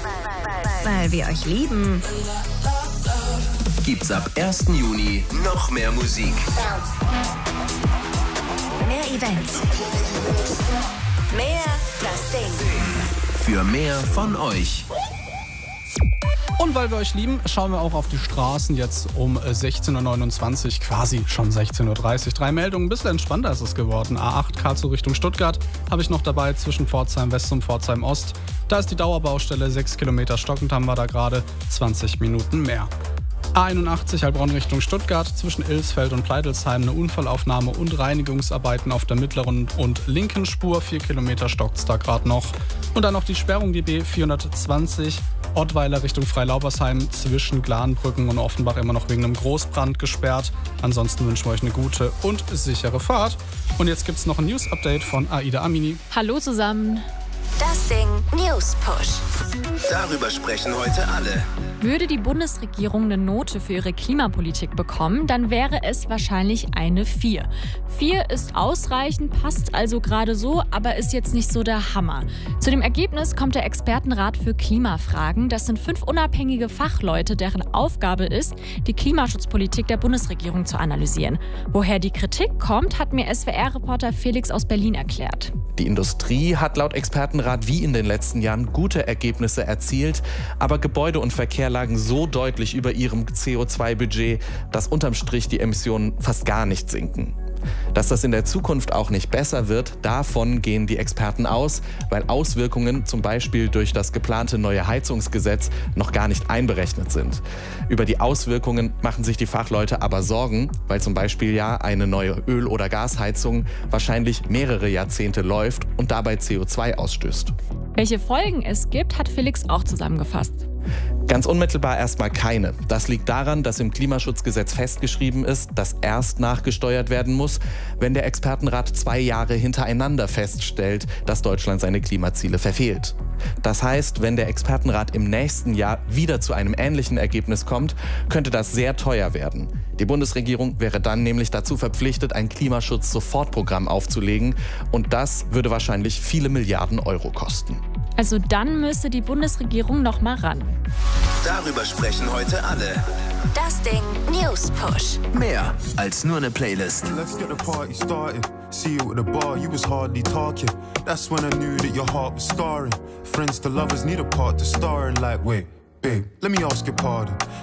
Weil wir euch lieben. Gibt's ab 1. Juni noch mehr Musik. Mehr Events. Mehr das Ding. Für mehr von euch. Und weil wir euch lieben, schauen wir auch auf die Straßen jetzt um 16.29 Uhr, quasi schon 16.30 Uhr. 3 Meldungen, ein bisschen entspannter ist es geworden. A8 Karlsruhe Richtung Stuttgart habe ich noch dabei zwischen Pforzheim West und Pforzheim Ost. Da ist die Dauerbaustelle, 6 Kilometer stockend haben wir da gerade, 20 Minuten mehr. A81 Heilbronn Richtung Stuttgart, zwischen Ilsfeld und Pleidelsheim eine Unfallaufnahme und Reinigungsarbeiten auf der mittleren und linken Spur. 4 Kilometer stockt's da gerade noch. Und dann noch die Sperrung, die B420 Ottweiler Richtung Freilaubersheim zwischen Glanbrücken und Offenbach immer noch wegen einem Großbrand gesperrt. Ansonsten wünschen wir euch eine gute und sichere Fahrt. Und jetzt gibt's noch ein News-Update von Aida Amini. Hallo zusammen. Das Ding News Push. Darüber sprechen heute alle. Würde die Bundesregierung eine Note für ihre Klimapolitik bekommen, dann wäre es wahrscheinlich eine 4. 4 ist ausreichend, passt also gerade so, aber ist jetzt nicht so der Hammer. Zu dem Ergebnis kommt der Expertenrat für Klimafragen. Das sind 5 unabhängige Fachleute, deren Aufgabe ist, die Klimaschutzpolitik der Bundesregierung zu analysieren. Woher die Kritik kommt, hat mir SWR-Reporter Felix aus Berlin erklärt. Die Industrie hat laut Expertenrat wie in den letzten Jahren gute Ergebnisse erzielt, aber Gebäude und Verkehr lagen so deutlich über ihrem CO2-Budget, dass unterm Strich die Emissionen fast gar nicht sinken. Dass das in der Zukunft auch nicht besser wird, davon gehen die Experten aus, weil Auswirkungen zum Beispiel durch das geplante neue Heizungsgesetz noch gar nicht einberechnet sind. Über die Auswirkungen machen sich die Fachleute aber Sorgen, weil zum Beispiel ja eine neue Öl- oder Gasheizung wahrscheinlich mehrere Jahrzehnte läuft und dabei CO2 ausstößt. Welche Folgen es gibt, hat Felix auch zusammengefasst. Ganz unmittelbar erstmal keine. Das liegt daran, dass im Klimaschutzgesetz festgeschrieben ist, dass erst nachgesteuert werden muss, wenn der Expertenrat 2 Jahre hintereinander feststellt, dass Deutschland seine Klimaziele verfehlt. Das heißt, wenn der Expertenrat im nächsten Jahr wieder zu einem ähnlichen Ergebnis kommt, könnte das sehr teuer werden. Die Bundesregierung wäre dann nämlich dazu verpflichtet, ein Klimaschutz-Sofortprogramm aufzulegen und das würde wahrscheinlich viele Milliarden Euro kosten. Also dann müsste die Bundesregierung noch mal ran. Darüber sprechen heute alle. Das Ding News Push. Mehr als nur eine Playlist. Let's get the party started. See you at the bar, you was hardly talking. That's when I knew that your heart was scarring. Friends to lovers need a part to star in. Like, wait, babe, let me ask your pardon.